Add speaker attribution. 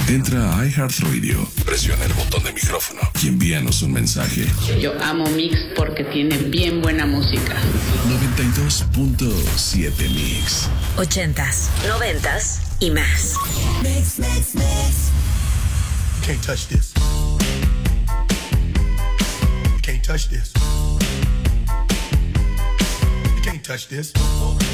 Speaker 1: Entra a iHeartRadio, presiona el botón de micrófono y envíanos un mensaje.
Speaker 2: Yo amo Mix porque tiene bien buena música.
Speaker 1: 92.7 Mix.
Speaker 3: 80s, 90s y más.
Speaker 4: Mix.
Speaker 5: You can't touch this. You can't touch this. You can't touch this.